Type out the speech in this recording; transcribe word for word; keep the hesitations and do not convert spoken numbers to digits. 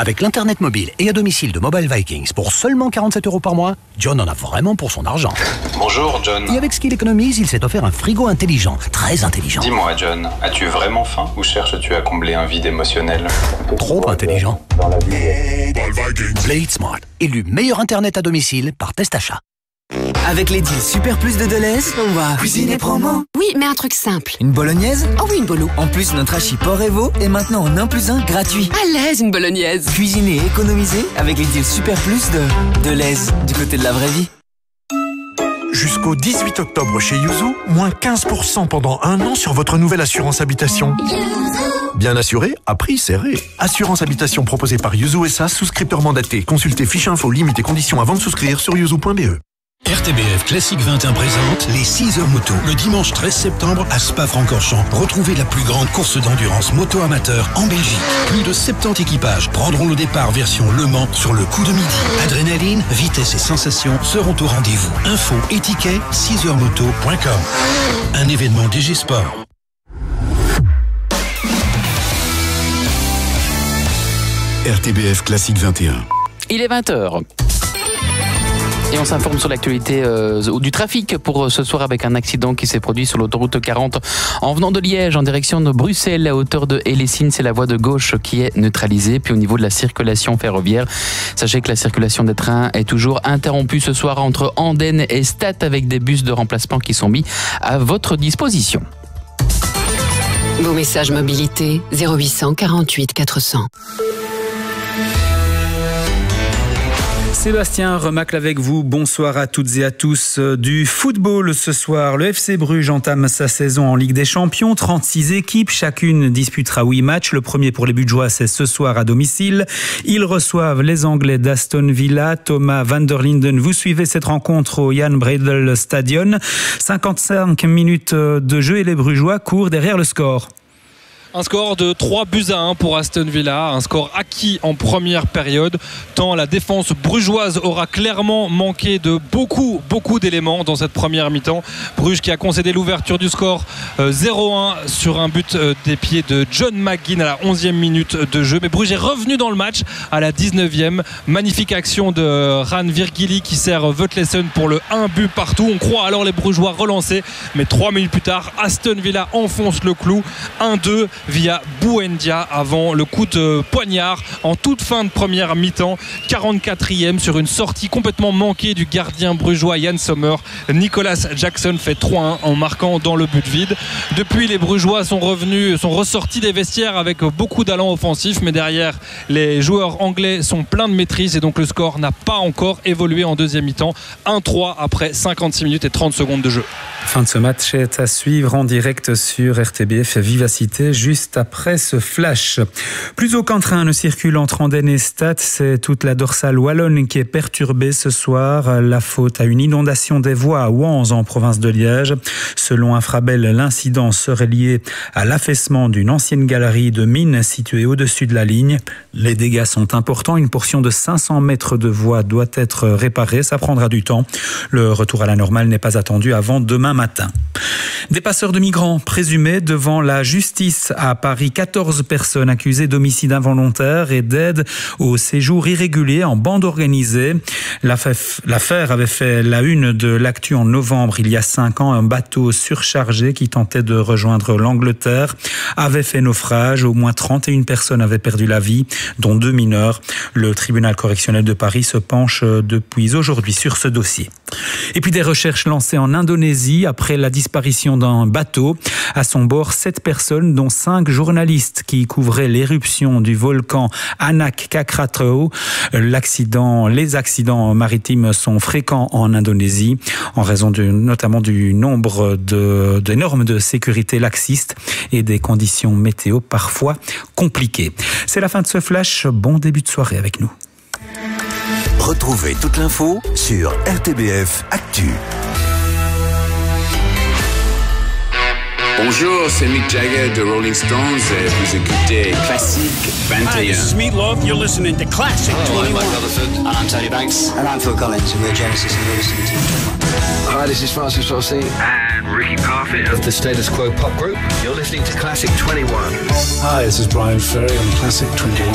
Avec l'internet mobile et à domicile de Mobile Vikings pour seulement quarante-sept euros par mois, John en a vraiment pour son argent. Bonjour John. Et avec ce qu'il économise, il s'est offert un frigo intelligent, très intelligent. Dis-moi John, as-tu vraiment faim ou cherches-tu à combler un vide émotionnel? Trop intelligent. Play it smart, élu meilleur internet à domicile par Test Achat. Avec les deals Super Plus de Deleuze, on va cuisiner promo. Oui, mais un truc simple. Une bolognaise? Oh oui, une bolo. En plus, notre hachis porc Evo est maintenant en un plus un gratuit. À l'aise, une bolognaise. Cuisiner et économiser avec les deals Super Plus de Deleuze, du côté de la vraie vie. Jusqu'au dix-huit octobre chez Yuzu, moins quinze pour cent pendant un an sur votre nouvelle assurance habitation. Bien assuré, à prix serré. Assurance habitation proposée par Yuzu S A, souscripteur mandaté. Consultez fiche info, limites et conditions avant de souscrire sur yuzu point b e. R T B F Classique vingt et un présente les six heures moto. Le dimanche treize septembre à Spa-Francorchamps. Retrouvez la plus grande course d'endurance moto amateur en Belgique. Plus de soixante-dix équipages prendront le départ version Le Mans sur le coup de midi. Adrénaline, vitesse et sensations seront au rendez-vous. Info et tickets six heures moto point com. Un événement D G Sport. R T B F Classique vingt et un. Il est vingt heures. Et on s'informe sur l'actualité euh, du trafic pour ce soir avec un accident qui s'est produit sur l'autoroute quarante en venant de Liège en direction de Bruxelles à hauteur de Hellessine. C'est la voie de gauche qui est neutralisée. Puis au niveau de la circulation ferroviaire, sachez que la circulation des trains est toujours interrompue ce soir entre Andenne et Stade avec des bus de remplacement qui sont mis à votre disposition. Vos messages mobilité zéro huit cent quarante-huit quatre cents. Sébastien Remacle avec vous, bonsoir à toutes et à tous. Du football ce soir, le F C Bruges entame sa saison en Ligue des Champions, trente-six équipes, chacune disputera huit matchs. Le premier pour les Budgeois, c'est ce soir à domicile. Ils reçoivent les Anglais d'Aston Villa. Thomas van der Linden, vous suivez cette rencontre au Jan Breidel Stadion. cinquante-cinq minutes de jeu et les Brugeois courent derrière le score. Un score de trois buts à un pour Aston Villa, un score acquis en première période, tant la défense brugeoise aura clairement manqué de beaucoup, beaucoup d'éléments dans cette première mi-temps. Bruges qui a concédé l'ouverture du score euh, zéro un sur un but euh, des pieds de John McGinn à la onzième minute de jeu. Mais Bruges est revenu dans le match à la dix-neuvième. Magnifique action de Ran Virgili qui sert Vetlesen pour le un but partout. On croit alors les Brugeois relancer, mais trois minutes plus tard, Aston Villa enfonce le clou, un deux via Buendia avant le coup de poignard en toute fin de première mi-temps. quarante-quatrième sur une sortie complètement manquée du gardien brugeois Jan Sommer. Nicolas Jackson fait trois un en marquant dans le but vide. Depuis, les Brugeois sont revenus, sont ressortis des vestiaires avec beaucoup d'allant offensif, mais derrière, les joueurs anglais sont pleins de maîtrise et donc le score n'a pas encore évolué en deuxième mi-temps. un trois après cinquante-six minutes et trente secondes de jeu. Fin de ce match est à suivre en direct sur R T B F Vivacité juste après ce flash. Plus aucun train ne circule entre Andenne et Stade. C'est toute la dorsale wallonne qui est perturbée ce soir. La faute à une inondation des voies à Wans en province de Liège. Selon Infrabel, l'incident serait lié à l'affaissement d'une ancienne galerie de mines située au-dessus de la ligne. Les dégâts sont importants. Une portion de cinq cents mètres de voie doit être réparée. Ça prendra du temps. Le retour à la normale n'est pas attendu avant demain matin. Des passeurs de migrants présumés devant la justice à Paris. quatorze personnes accusées d'homicide involontaire et d'aide au séjour irrégulier en bande organisée. L'affaire avait fait la une de l'actu en novembre il y a cinq ans. Un bateau surchargé qui tentait de rejoindre l'Angleterre avait fait naufrage. Au moins trente et une personnes avaient perdu la vie, dont deux mineurs. Le tribunal correctionnel de Paris se penche depuis aujourd'hui sur ce dossier. Et puis des recherches lancées en Indonésie après la disparition d'un bateau. À son bord, sept personnes, dont cinq journalistes qui couvraient l'éruption du volcan Anak Krakatau. L'accident, les accidents maritimes sont fréquents en Indonésie en raison du, notamment du nombre de, de normes de sécurité laxistes et des conditions météo parfois compliquées. C'est la fin de ce flash. Bon début de soirée avec nous. Retrouvez toute l'info sur R T B F Actu. Bonjour, c'est Mick Jagger de Rolling Stones et vous écoutez Classique vingt et un. Hi, this is Meat Loaf. You're listening to Classic Hello, twenty-one. I'm Mike Rutherford. And I'm Tony Banks. And I'm Phil Collins, and we're Genesis, and you're listening to twenty-one. Hi, this is Francis Rossi. And Ricky Parfitt of the Status Quo Pop Group. You're listening to Classic twenty-one. Hi, this is Brian Ferry on Classic twenty-one.